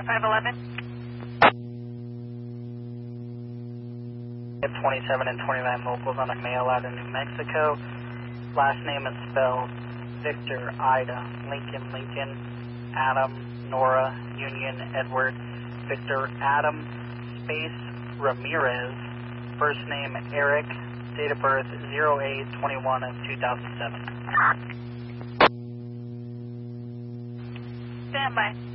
511. 27 and 29 locals on a mail out of New Mexico. Last name is spelled Victor, Ida, Lincoln, Adam, Nora, Union, Edward, Victor, Adam, space, Ramirez, first name Eric, date of birth 08/21 of 2007. Stand by.